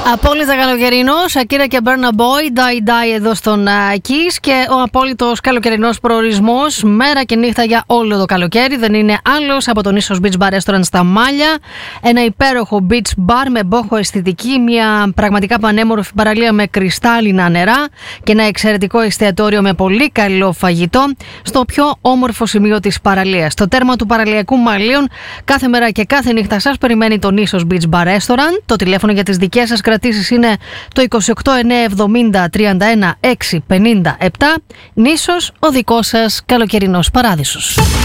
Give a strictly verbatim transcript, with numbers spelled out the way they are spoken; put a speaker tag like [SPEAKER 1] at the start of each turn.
[SPEAKER 1] Απόλυτα καλοκαιρινός, Ακύρα και Burna Boy, Die Die εδώ στον uh, Kiss, και ο απόλυτος καλοκαιρινός προορισμός, μέρα και νύχτα για όλο το καλοκαίρι. Δεν είναι άλλος από τον Nissos Beach Bar Restaurant στα Μάλια. Ένα υπέροχο beach bar με μπόχο αισθητική, μια πραγματικά πανέμορφη παραλία με κρυστάλλινα νερά και ένα εξαιρετικό εστιατόριο με πολύ καλό φαγητό στο πιο όμορφο σημείο της παραλίας. Στο τέρμα του παραλιακού Μαλίων, κάθε μέρα και κάθε νύχτα σας περιμένει το Nissos Beach Bar Restaurant. Το τηλέφωνο για τις δικές σας κρατήσεις είναι το είκοσι οκτώ εννιακόσια εβδομήντα τριάντα ένα έξι πενήντα επτά. Νίσος, ο δικός σας καλοκαιρινός παράδεισος.